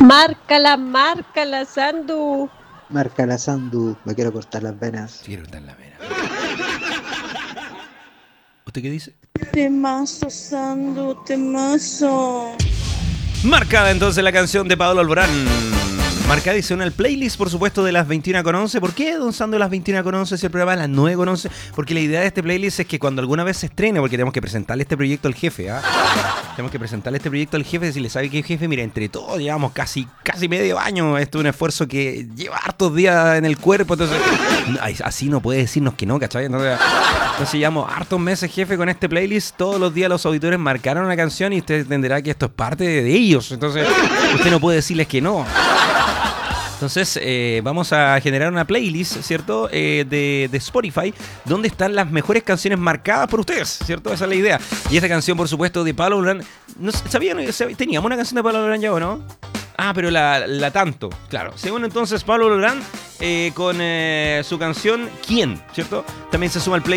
Márcala, Sandu. Marca la Sandu, me quiero cortar las venas. Quiero cortar la vena. ¿Usted qué dice? Temazo, Sandu, temazo. Marcada entonces la canción de Pablo Alborán. Marcada y suena el playlist, por supuesto, de las 21:11. ¿Por qué, don Sando, las 21:11 si el programa es a las 9:11? Porque la idea de este playlist es que cuando alguna vez se estrene, porque tenemos que presentarle este proyecto al jefe, ¿ah? Tenemos que presentarle este proyecto al jefe, decirle, ¿sabe qué, jefe? Mira, entre todos llevamos casi medio año. Esto es un esfuerzo que lleva hartos días en el cuerpo, entonces así no puede decirnos que no, ¿cachai? Entonces llevamos hartos meses, jefe, con este playlist. Todos los días los auditores marcaron una canción y usted entenderá que esto es parte de ellos. Entonces usted no puede decirles que no. Entonces vamos a generar una playlist, ¿cierto? De Spotify, donde están las mejores canciones marcadas por ustedes, ¿cierto? Esa es la idea. Y esta canción, por supuesto, de Pablo Alborán. No, ¿sabían? ¿Teníamos una canción de Pablo Alborán ya o no? Ah, pero la tanto, claro. Según entonces Pablo Alborán con su canción ¿Quién? ¿Cierto? También se suma al play.